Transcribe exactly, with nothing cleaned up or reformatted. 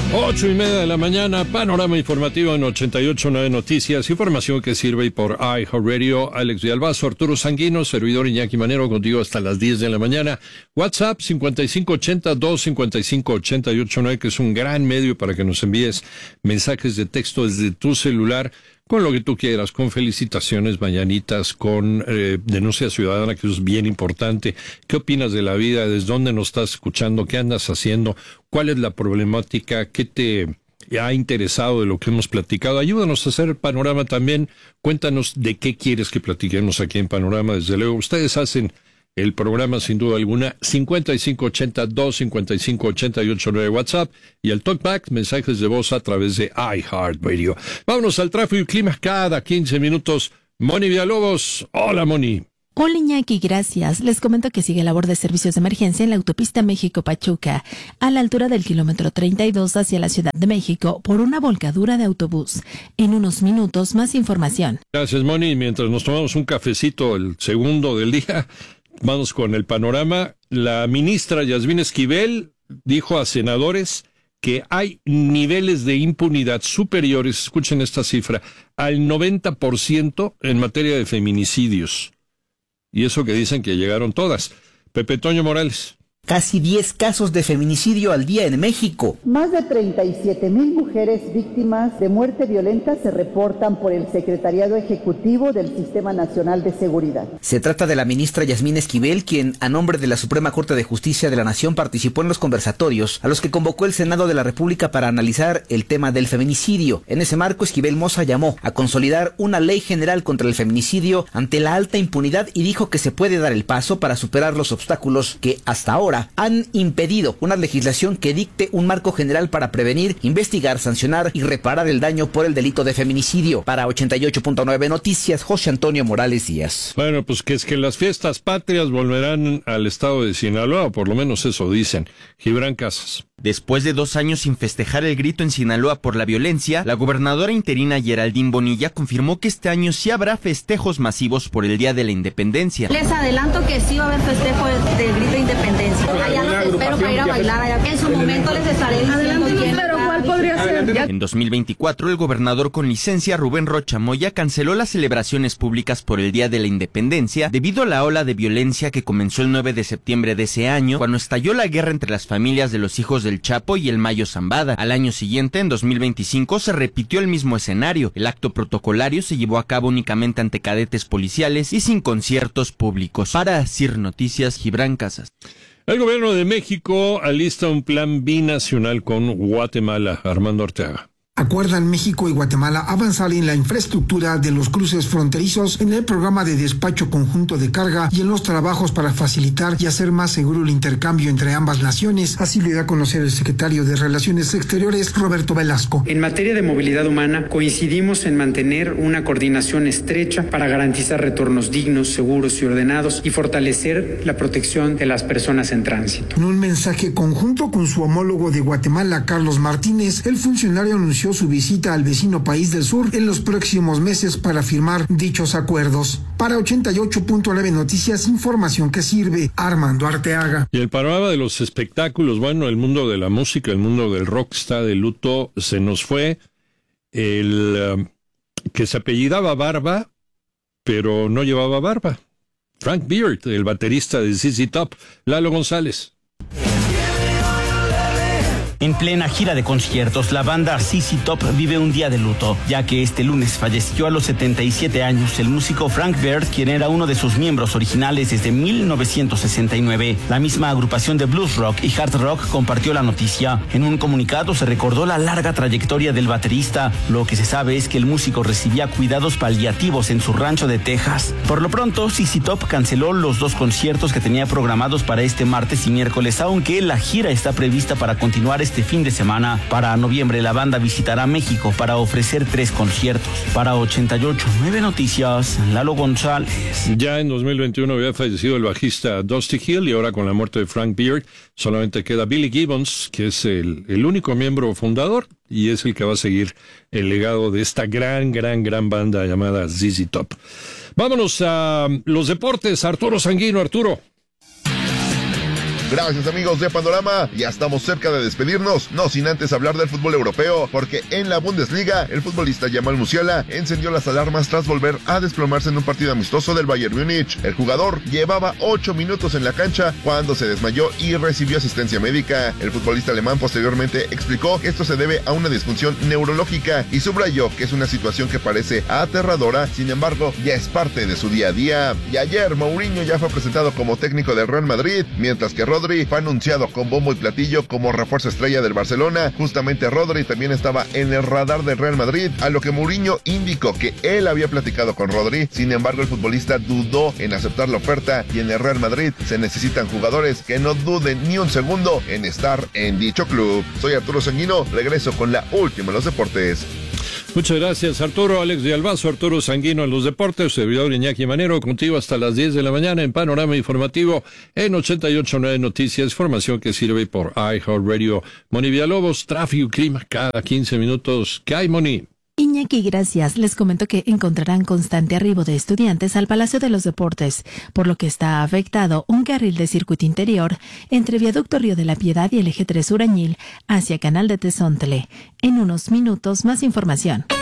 Ocho y media de la mañana, panorama informativo en ochenta y ocho punto nueve Noticias, información que sirve por iHeartRadio. Alex Villalbazo, Arturo Sanguino, servidor Iñaki Manero, contigo hasta las diez de la mañana. WhatsApp cincuenta y cinco ochenta, dos cincuenta y cinco ochenta y ocho nueve, que es un gran medio para que nos envíes mensajes de texto desde tu celular, con lo que tú quieras, con felicitaciones mañanitas, con eh, denuncia ciudadana, que es bien importante. ¿Qué opinas de la vida? ¿Desde dónde nos estás escuchando? ¿Qué andas haciendo? ¿Cuál es la problemática? ¿Qué te ha interesado de lo que hemos platicado? Ayúdanos a hacer el panorama también. Cuéntanos de qué quieres que platiquemos aquí en Panorama. Desde luego, ustedes hacen el programa sin duda alguna. Cincuenta y cinco ochenta, dos cincuenta y cinco ochenta y ocho nueve WhatsApp, y el Talkback, mensajes de voz a través de iHeartRadio. Vámonos al tráfico y clima cada quince minutos. Moni Villalobos. Hola, Moni. Hola, Iñaki, gracias. Les comento que sigue labor de servicios de emergencia en la autopista México-Pachuca, a la altura del kilómetro treinta y dos hacia la Ciudad de México, por una volcadura de autobús. En unos minutos, más información. Gracias, Moni. Mientras nos tomamos un cafecito, el segundo del día, vamos con el panorama. La ministra Yasmín Esquivel dijo a senadores que hay niveles de impunidad superiores, escuchen esta cifra, al noventa por ciento en materia de feminicidios. Y eso que dicen que llegaron todas. Pepe Toño Morales. Casi diez casos de feminicidio al día en México. Más de treinta y siete mil mujeres víctimas de muerte violenta se reportan por el Secretariado Ejecutivo del Sistema Nacional de Seguridad. Se trata de la ministra Yasmín Esquivel, quien a nombre de la Suprema Corte de Justicia de la Nación participó en los conversatorios a los que convocó el Senado de la República para analizar el tema del feminicidio. En ese marco, Esquivel Moza llamó a consolidar una ley general contra el feminicidio ante la alta impunidad y dijo que se puede dar el paso para superar los obstáculos que hasta ahora han impedido una legislación que dicte un marco general para prevenir, investigar, sancionar y reparar el daño por el delito de feminicidio. Para ochenta y ocho punto nueve Noticias, José Antonio Morales Díaz. Bueno, pues que es que las fiestas patrias volverán al estado de Sinaloa, o por lo menos eso dicen. Gibran Casas. Después de dos años sin festejar el grito en Sinaloa por la violencia, la gobernadora interina Geraldine Bonilla confirmó que este año sí habrá festejos masivos por el Día de la Independencia. Les adelanto que sí va a haber festejo del grito de independencia. Allá los espero para ir a bailar. Allá. En su momento les estaré diciendo quién. Pero ¿cuál podría ser? En dos mil veinticuatro, el gobernador con licencia Rubén Rocha Moya canceló las celebraciones públicas por el Día de la Independencia debido a la ola de violencia que comenzó el nueve de septiembre de ese año, cuando estalló la guerra entre las familias de los hijos de El Chapo y el Mayo Zambada. Al año siguiente, en dos mil veinticinco, se repitió el mismo escenario. El acto protocolario se llevó a cabo únicamente ante cadetes policiales y sin conciertos públicos. Para CIR Noticias, Gibran Casas. El gobierno de México alista un plan binacional con Guatemala. Armando Ortega. Acuerdan México y Guatemala avanzar en la infraestructura de los cruces fronterizos, en el programa de despacho conjunto de carga y en los trabajos para facilitar y hacer más seguro el intercambio entre ambas naciones. Así lo dio a conocer el secretario de Relaciones Exteriores, Roberto Velasco. En materia de movilidad humana, coincidimos en mantener una coordinación estrecha para garantizar retornos dignos, seguros y ordenados y fortalecer la protección de las personas en tránsito. En un mensaje conjunto con su homólogo de Guatemala, Carlos Martínez, el funcionario anunció su visita al vecino país del sur en los próximos meses para firmar dichos acuerdos. Para ochenta y ocho punto nueve Noticias, información que sirve. Armando Arteaga. Y el panorama de los espectáculos, bueno, el mundo de la música, el mundo del rock está de luto. Se nos fue el um, que se apellidaba Barba, pero no llevaba barba. Frank Beard, el baterista de Z Z Top. Lalo González. En plena gira de conciertos, la banda Z Z Top vive un día de luto, ya que este lunes falleció a los setenta y siete años el músico Frank Beard, quien era uno de sus miembros originales desde mil novecientos sesenta y nueve. La misma agrupación de blues rock y hard rock compartió la noticia. En un comunicado se recordó la larga trayectoria del baterista. Lo que se sabe es que el músico recibía cuidados paliativos en su rancho de Texas. Por lo pronto, Z Z Top canceló los dos conciertos que tenía programados para este martes y miércoles, aunque la gira está prevista para continuar este fin de semana. Para noviembre, la banda visitará México para ofrecer tres conciertos. Para ochenta y ocho punto nueve Noticias, Lalo González. Ya en dos mil veintiuno había fallecido el bajista Dusty Hill, y ahora con la muerte de Frank Beard solamente queda Billy Gibbons, que es el, el único miembro fundador y es el que va a seguir el legado de esta gran, gran, gran banda llamada Z Z Top. Vámonos a los deportes. Arturo Sanguino. Arturo. Gracias amigos de Panorama, ya estamos cerca de despedirnos, no sin antes hablar del fútbol europeo, porque en la Bundesliga el futbolista Jamal Musiala encendió las alarmas tras volver a desplomarse en un partido amistoso del Bayern Múnich. El jugador llevaba ocho minutos en la cancha cuando se desmayó y recibió asistencia médica. El futbolista alemán posteriormente explicó que esto se debe a una disfunción neurológica y subrayó que es una situación que parece aterradora, sin embargo ya es parte de su día a día. Y ayer Mourinho ya fue presentado como técnico del Real Madrid, mientras que Rodri fue anunciado con bombo y platillo como refuerzo estrella del Barcelona. Justamente Rodri también estaba en el radar del Real Madrid, a lo que Mourinho indicó que él había platicado con Rodri, sin embargo el futbolista dudó en aceptar la oferta y en el Real Madrid se necesitan jugadores que no duden ni un segundo en estar en dicho club. Soy Arturo Sanguino, regreso con la última en los deportes. Muchas gracias, Arturo. Alex de Albazo, Arturo Sanguino en los deportes, servidor Iñaki Manero, contigo hasta las diez de la mañana en Panorama Informativo en ochenta y ocho punto nueve Noticias, formación que sirve por iHeartRadio. Moni Villalobos, tráfico y clima cada quince minutos. ¿Qué hay, Moni? Iñaki, gracias. Les comento que encontrarán constante arribo de estudiantes al Palacio de los Deportes, por lo que está afectado un carril de circuito interior entre Viaducto Río de la Piedad y el Eje tres Urañil hacia Canal de Tezontle. En unos minutos, más información.